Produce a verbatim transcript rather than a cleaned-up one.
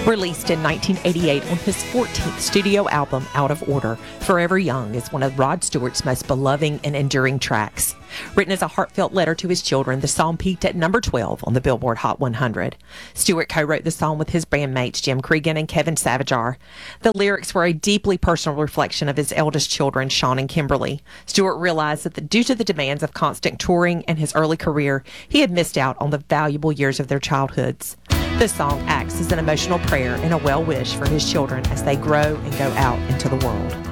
Released in nineteen eighty-eight on his fourteenth studio album, Out of Order, Forever Young is one of Rod Stewart's most beloved and enduring tracks. Written as a heartfelt letter to his children, the song peaked at number twelve on the Billboard Hot one hundred. Stewart co-wrote the song with his bandmates Jim Cregan and Kevin Savajar. The lyrics were a deeply personal reflection of his eldest children, Sean and Kimberly. Stewart realized that the, due to the demands of constant touring and his early career, he had missed out on the valuable years of their childhoods. The song acts as an emotional prayer and a well wish for his children as they grow and go out into the world.